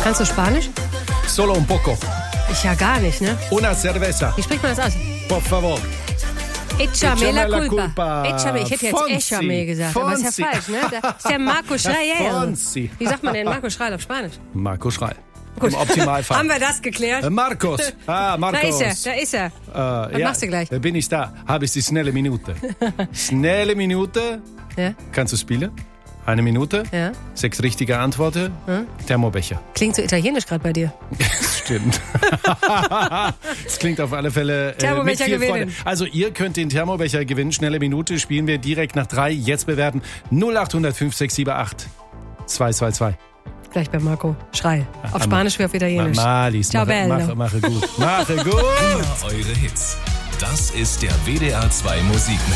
Kannst du Spanisch? Solo un poco. Ich ja gar nicht, ne? Una cerveza. Wie spricht man das aus? Por favor. Échame la la culpa. culpa. Échame. Ich hätte jetzt Fonsi. Échame gesagt, aber ist ja Fonsi. falsch, ne? Das ist ja Marco Schreil. Fonsi. Wie sagt man denn Marco Schreil auf Spanisch? Marco Schrei. Gut. Im Optimalfall. Haben wir das geklärt? Marcos. Marcos. Da ist er. Was machst du gleich? Bin ich da. Habe ich die schnelle Minute. Schnelle Minute. Ja? Kannst du spielen? 1 Minute. Ja. 6 richtige Antworten. Thermobecher. Klingt so italienisch gerade bei dir. Stimmt. Es klingt auf alle Fälle Thermobecher mit viel gewinnen. Freude. Also ihr könnt den Thermobecher gewinnen. Schnelle Minute spielen wir direkt nach 3. Jetzt bewerten 0800 5678 222. Gleich bei Marco Schreil. Auf Spanisch wie auf Italienisch. Malis, Ciao, bello. mache gut. Mache gut. Eure Hits. Das ist der WDR 2 Musikmix.